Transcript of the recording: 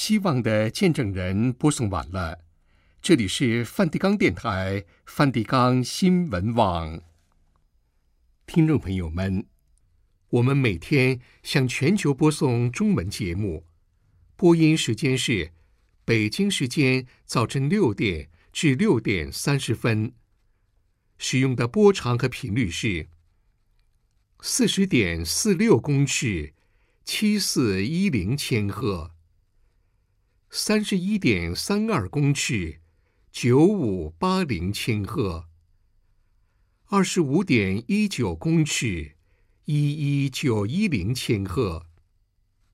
希望的见证人播送完了，这里是梵蒂冈电台梵蒂冈新闻网。听众朋友们，我们每天向全球播送中文节目，播音时间是北京时间早晨6点至6点30分，使用的波长和频率是40.46公尺，7410千赫；31.32公尺，9580千赫；25.19公尺，11910千赫